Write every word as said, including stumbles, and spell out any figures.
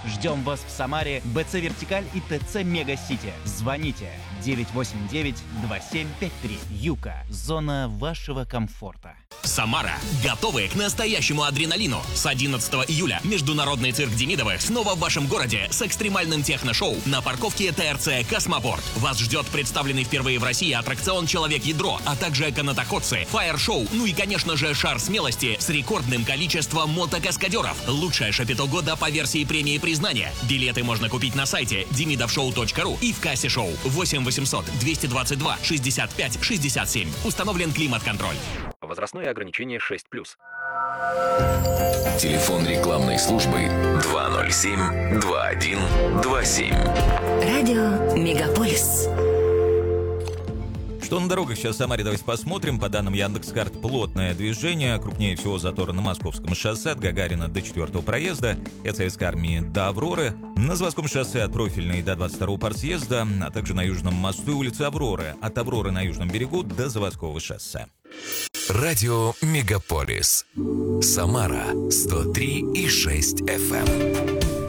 Ждем вас в Самаре, БЦ «Вертикаль» и ТЦ «Мега-Сити». Звоните девять восемь девять два семь пять три. Юка. Зона вашего комфорта. Самара. Готовы к настоящему адреналину. С одиннадцатого июля Международный цирк Демидовых снова в вашем городе с экстремальным техно-шоу на парковке ТРЦ «Космопорт». Вас ждет представленный впервые в России аттракцион «Человек-ядро», а также канатоходцы, фаер-шоу, ну и, конечно же, шар смелости с рекордным количеством мотокаскадеров. Лучшее шапито года по версии премии признания. Билеты можно купить на сайте демидовшоу точка ру и в кассе шоу. восемь восемьсот двести двадцать два шестьдесят пять шестьдесят семь. Установлен климат-контроль. Возрастное ограничение шесть плюс. Телефон рекламной службы два ноль семь два один два семь. Радио Мегаполис. Что на дорогах сейчас в Самаре, давайте посмотрим. По данным Яндекс.Карт, плотное движение. Крупнее всего заторы на Московском шоссе от Гагарина до четвертого проезда, от Советской армии до Авроры. На Заводском шоссе от Профильной до двадцать второго партсъезда, а также на Южном мосту и улице Авроры. От Авроры на Южном берегу до Заводского шоссе. Радио Мегаполис. Самара сто три и шесть эф эм.